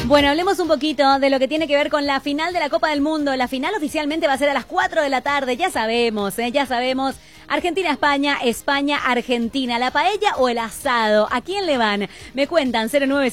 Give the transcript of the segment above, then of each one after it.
Bueno, hablemos un poquito de lo que tiene que ver con la final de la Copa del Mundo. La final oficialmente va a ser a las 4 de la tarde, ya sabemos. Argentina-España, España-Argentina. ¿La paella o el asado? ¿A quién le van? Me cuentan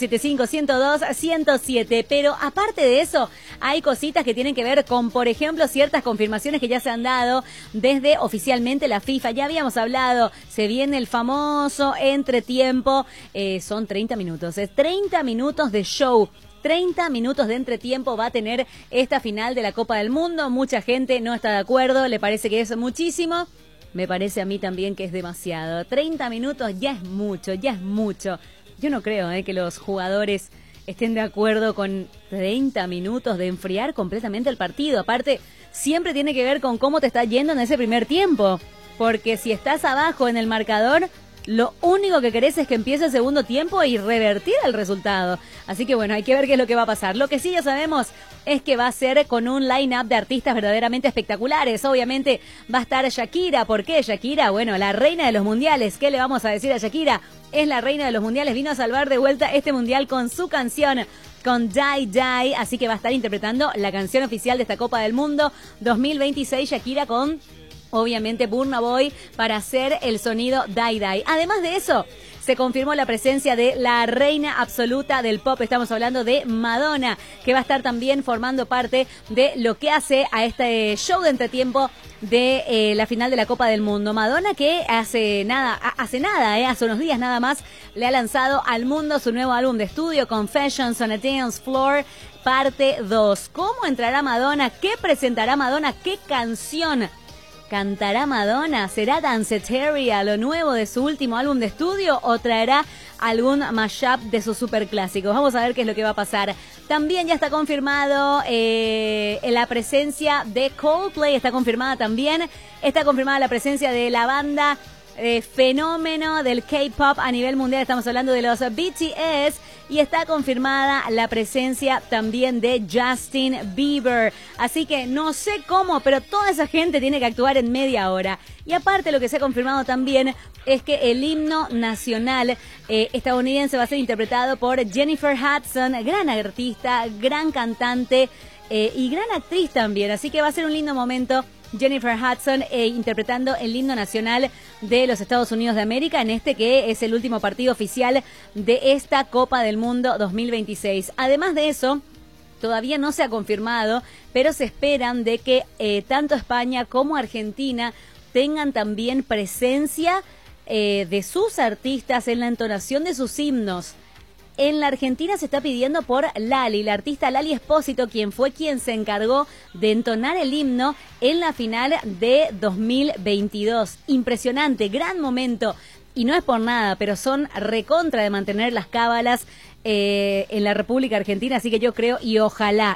0975-102-107. Pero aparte de eso, hay cositas que tienen que ver con, por ejemplo, ciertas confirmaciones que ya se han dado desde oficialmente la FIFA. Ya habíamos hablado, se viene el famoso entretiempo. Son 30 minutos, es 30 minutos de show. 30 minutos de entretiempo va a tener esta final de la Copa del Mundo. Mucha gente no está de acuerdo, le parece que es muchísimo. Me parece a mí también que es demasiado. 30 minutos ya es mucho, ya es mucho. Yo no creo que los jugadores estén de acuerdo con 30 minutos de enfriar completamente el partido. Aparte, siempre tiene que ver con cómo te está yendo en ese primer tiempo. Porque si estás abajo en el marcador, lo único que querés es que empiece el segundo tiempo y revertir el resultado. Así que bueno, hay que ver qué es lo que va a pasar. Lo que sí ya sabemos es que va a ser con un line-up de artistas verdaderamente espectaculares. Obviamente va a estar Shakira. ¿Por qué Shakira? Bueno, la reina de los mundiales. ¿Qué le vamos a decir a Shakira? Es la reina de los mundiales. Vino a salvar de vuelta este mundial con su canción, con Die Die. Así que va a estar interpretando la canción oficial de esta Copa del Mundo 2026. Shakira con, obviamente, Burna Boy para hacer el sonido Die Die. Además de eso, se confirmó la presencia de la reina absoluta del pop. Estamos hablando de Madonna, que va a estar también formando parte de lo que hace a este show de entretiempo de la final de la Copa del Mundo. Madonna, que hace unos días nada más, le ha lanzado al mundo su nuevo álbum de estudio, Confessions on a Dance Floor, parte 2. ¿Cómo entrará Madonna? ¿Qué presentará Madonna? ¿Qué canción cantará Madonna? ¿Será Danceteria, lo nuevo de su último álbum de estudio, o traerá algún mashup de sus superclásicos? Vamos a ver qué es lo que va a pasar. También ya está confirmado la presencia de Coldplay, está confirmada la presencia de la banda fenómeno del K-pop a nivel mundial. Estamos hablando de los BTS, y está confirmada la presencia también de Justin Bieber. Así que no sé cómo, pero toda esa gente tiene que actuar en media hora. Y aparte, lo que se ha confirmado también es que el himno nacional estadounidense va a ser interpretado por Jennifer Hudson, gran artista, gran cantante y gran actriz también. Así que va a ser un lindo momento. Jennifer Hudson interpretando el himno nacional de los Estados Unidos de América en este que es el último partido oficial de esta Copa del Mundo 2026. Además de eso, todavía no se ha confirmado, pero se esperan de que tanto España como Argentina tengan también presencia de sus artistas en la entonación de sus himnos. En la Argentina se está pidiendo por Lali, la artista Lali Espósito, quien se encargó de entonar el himno en la final de 2022. Impresionante, gran momento. Y no es por nada, pero son recontra de mantener las cábalas en la República Argentina, así que yo creo y ojalá